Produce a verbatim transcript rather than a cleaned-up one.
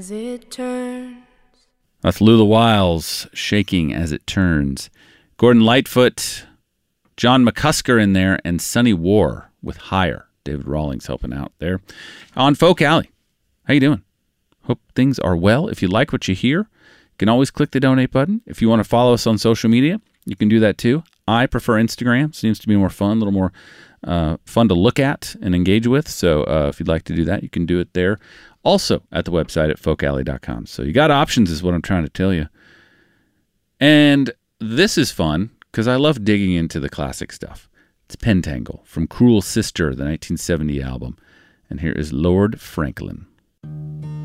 As it turns. That's Lula Wiles, Shaking as It Turns. Gordon Lightfoot, John McCusker in there, and Sonny War with Higher. David Rawlings helping out there. On Folk Alley. How you doing? Hope things are well. If you like what you hear, you can always click the donate button. If you want to follow us on social media, you can do that too. I prefer Instagram. Seems to be more fun, a little more uh, fun to look at and engage with. So uh, if you'd like to do that, you can do it there. Also at the website at folk alley dot com. So you got options is what I'm trying to tell you. And this is fun because I love digging into the classic stuff. It's Pentangle from Cruel Sister, the nineteen seventy album. And here is Lord Franklin.